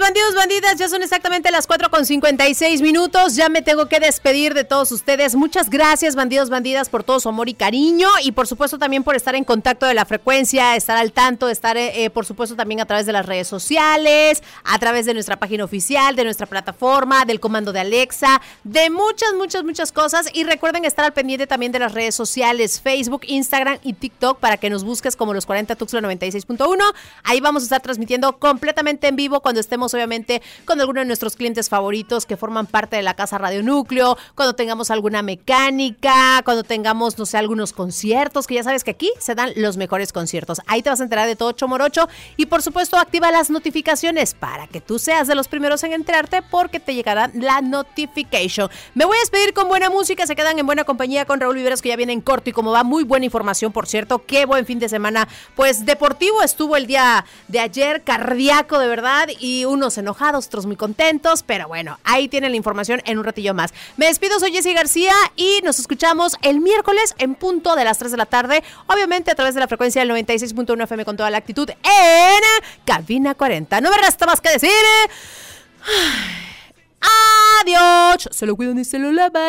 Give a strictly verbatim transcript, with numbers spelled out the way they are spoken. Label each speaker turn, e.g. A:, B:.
A: bandidos, bandidas, ya son exactamente las cuatro con cincuenta y seis minutos. Ya me tengo que despedir de todos ustedes. Muchas gracias, bandidos, bandidas, por todo su amor y cariño. Y por supuesto también por estar en contacto de la frecuencia, estar al tanto, estar eh, por supuesto también a través de las redes sociales, a través de nuestra página oficial, de nuestra plataforma, del comando de Alexa, de muchas, muchas, muchas cosas. Y recuerden estar al pendiente también de las redes sociales, Facebook, Instagram y TikTok, para que nos busques como Los cuarenta Tuxtla noventa y seis punto uno. Ahí vamos a estar transmitiendo completamente en vivo cuando estemos obviamente con alguno de nuestros clientes favoritos que forman parte de la Casa Radio Núcleo, cuando tengamos alguna mecánica, cuando tengamos, no sé, algunos conciertos, que ya sabes que aquí se dan los mejores conciertos. Ahí te vas a enterar de todo chomorocho y por supuesto activa las notificaciones para que tú seas de los primeros en enterarte, porque te llegará la notification. Me voy a despedir con buena música, se quedan en buena compañía con Raúl Viveros, que ya viene en corto y como va, muy buena información, por cierto. Qué buen fin de semana, pues deportivo estuvo el día de ayer, cardíaco de verdad, y unos enojados, otros muy contentos, pero bueno, ahí tienen la información en un ratillo más. Me despido, soy Jessy García y nos escuchamos el miércoles en punto de las tres de la tarde, obviamente a través de la frecuencia del noventa y seis punto uno F M con toda la actitud en Cabina cuarenta. No me resta más que decir adiós, se lo cuidan y se lo lavan.